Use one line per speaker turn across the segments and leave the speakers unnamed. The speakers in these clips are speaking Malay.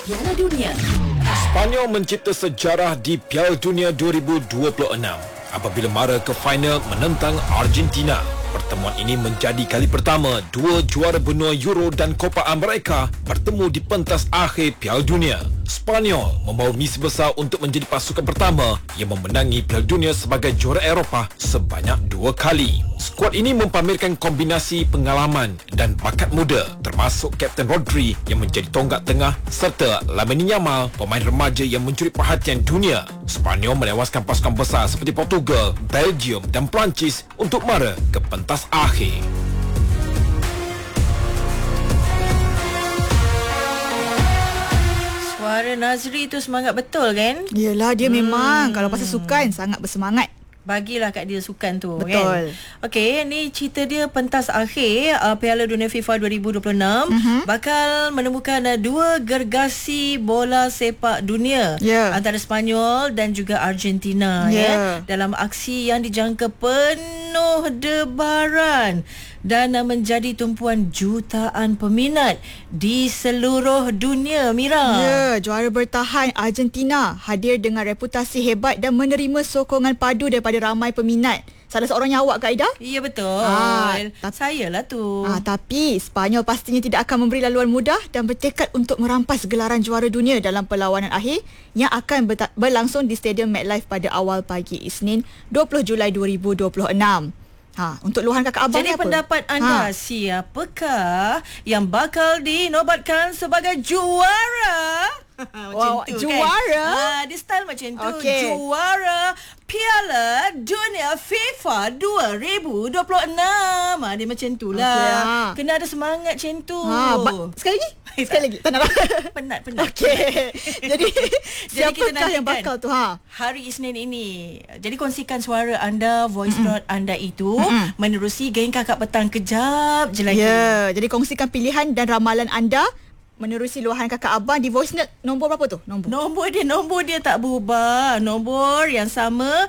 Piala Dunia.
Spanyol mencipta sejarah di Piala Dunia 2026 apabila mara ke final menentang Argentina. Pertemuan ini menjadi kali pertama dua juara benua Euro dan Copa America bertemu di pentas akhir Piala Dunia. Spanyol membawa misi besar untuk menjadi pasukan pertama yang memenangi Piala Dunia sebagai juara Eropah sebanyak 2 kali. Skuad ini mempamerkan kombinasi pengalaman dan bakat muda, termasuk Kapten Rodri yang menjadi tonggak tengah serta Lamine Yamal, pemain remaja yang mencuri perhatian dunia. Spanyol menewaskan pasukan besar seperti Portugal, Belgium dan Perancis untuk mara ke pentas akhir.
Suara Nazri tu semangat betul kan?
Yelah, dia memang kalau pasal sukan sangat bersemangat.
Bagilah kat dia sukan tu.
Betul.
Kan? Okey, ni cerita dia pentas akhir Piala Dunia FIFA 2026 bakal menemukan dua gergasi bola sepak dunia antara Spanyol dan juga Argentina dalam aksi yang dijangka penuh debaran dan menjadi tumpuan jutaan peminat di seluruh dunia, Mira.
Ya, juara bertahan Argentina hadir dengan reputasi hebat dan menerima sokongan padu daripada ramai peminat. Salah seorangnya awak, Kak Aida?
Ya, betul. Saya lah tu.
Tapi Spanyol pastinya tidak akan memberi laluan mudah dan bertekad untuk merampas gelaran juara dunia dalam perlawanan akhir yang akan berlangsung di Stadium MetLife pada awal pagi Isnin 20 Julai 2026. Untuk luahan kakak abang
jadi
apa?
Pendapat anda, siapakah yang bakal dinobatkan sebagai juara?
Wow,
tu,
juara?
Kan? Dia style macam tu.
Okay.
Juara Piala Dunia FIFA 2026. Dia macam tu lah. Kena ada semangat macam tu.
Sekali lagi? Sekali lagi. Tak nak.
Penat.
Okey. Jadi siapakah yang bakal tu?
Hari Isnin ini. Jadi kongsikan suara anda, voice note anda itu menerusi Geng Kakak Petang kejap je lagi.
Ya, jadi kongsikan pilihan dan ramalan anda menerusi luahan kakak abang di voice note. Nombor berapa tu?
Nombor dia tak berubah. Nombor yang sama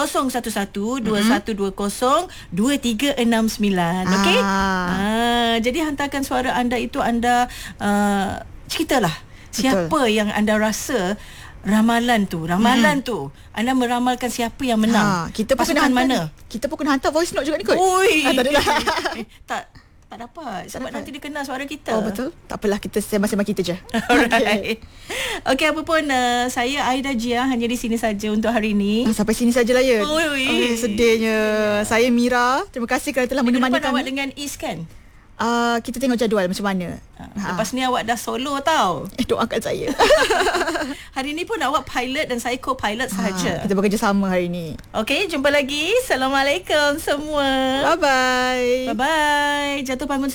011-2120-2369. Okey? Jadi hantarkan suara anda itu, anda ceritalah siapa yang anda rasa ramalan tu anda meramalkan siapa yang menang.
Kita pun
pasukan mana?
Kita pun kena hantar voice note juga ni kot.
Tak
adalah.
Tak dapat sebab nanti dia kenal suara kita.
Oh, betul. Tak apalah, kita sembang-sembang kita je.
Alright. Okey, apa pun saya Aida Jia hanya di sini saja untuk hari ini.
Sampai sini sajalah ya. Sedihnya. Saya Mira. Terima kasih kerana telah menemani kami.
Awak dengan Is kan?
Kita tengok jadual macam mana.
Lepas ni awak dah solo tau.
Doakan saya.
Hari ni pun awak pilot dan saya co-pilot sahaja.
Kita bekerjasama hari ni.
Okey, jumpa lagi. Assalamualaikum semua.
Bye-bye.
Bye-bye. Jatuh bangun